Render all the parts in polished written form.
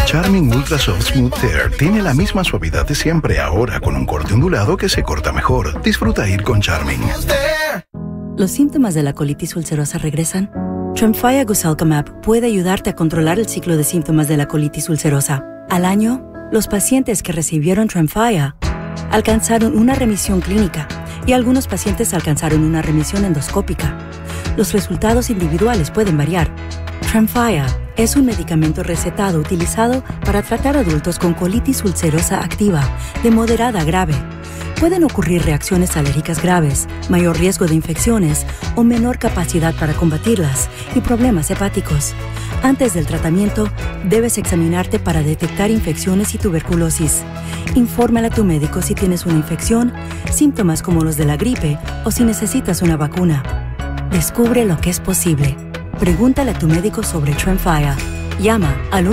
Charming Ultra Soft Smooth Tear tiene la misma suavidad de siempre, ahora con un corte ondulado que se corta mejor. Disfruta ir con Charming. ¿Los síntomas de la colitis ulcerosa regresan? Tremfya Guselkumab puede ayudarte a controlar el ciclo de síntomas de la colitis ulcerosa. Al año, los pacientes que recibieron Tremfya alcanzaron una remisión clínica y algunos pacientes alcanzaron una remisión endoscópica. Los resultados individuales pueden variar. Tremfya es un medicamento recetado utilizado para tratar adultos con colitis ulcerosa activa de moderada a grave. Pueden ocurrir reacciones alérgicas graves, mayor riesgo de infecciones o menor capacidad para combatirlas y problemas hepáticos. Antes del tratamiento, debes examinarte para detectar infecciones y tuberculosis. Infórmale a tu médico si tienes una infección, síntomas como los de la gripe o si necesitas una vacuna. Descubre lo que es posible. Pregúntale a tu médico sobre Tremfya. Llama al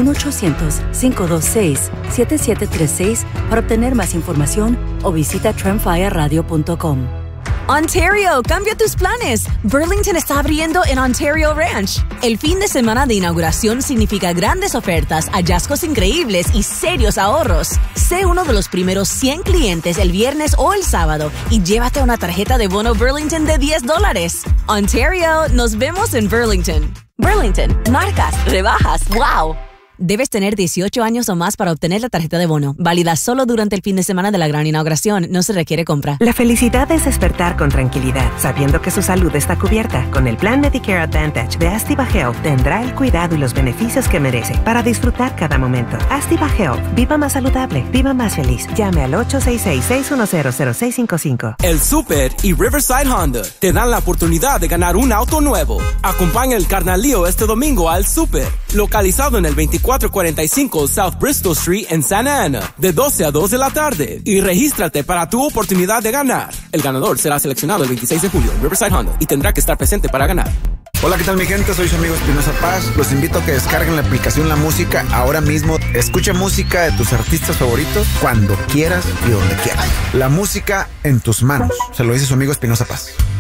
1-800-526-7736 para obtener más información o visita tremfyaradio.com. Ontario, cambia tus planes. Burlington está abriendo en Ontario Ranch. El fin de semana de inauguración significa grandes ofertas, hallazgos increíbles y serios ahorros. Sé uno de los primeros 100 clientes el viernes o el sábado y llévate una tarjeta de bono Burlington de $10. Ontario, nos vemos en Burlington. Burlington, marcas, rebajas, wow. Debes tener 18 años o más para obtener la tarjeta de bono. Válida solo durante el fin de semana de la gran inauguración. No se requiere compra. La felicidad es despertar con tranquilidad, sabiendo que su salud está cubierta. Con el plan Medicare Advantage de Astiva Health, tendrá el cuidado y los beneficios que merece para disfrutar cada momento. Astiva Health. Viva más saludable. Viva más feliz. Llame al 866-610-0655. El Super y Riverside Honda te dan la oportunidad de ganar un auto nuevo. Acompaña el Carnalío este domingo al Super, localizado en el 2445 South Bristol Street en Santa Ana, de 12 a 2 de la tarde. Y regístrate para tu oportunidad de ganar. El ganador será seleccionado el 26 de julio en Riverside Honda y tendrá que estar presente para ganar. Hola, ¿qué tal mi gente? Soy su amigo Espinosa Paz. Los invito a que descarguen la aplicación La Música ahora mismo. Escucha música de tus artistas favoritos cuando quieras y donde quieras. La música en tus manos. Se lo dice su amigo Espinosa Paz.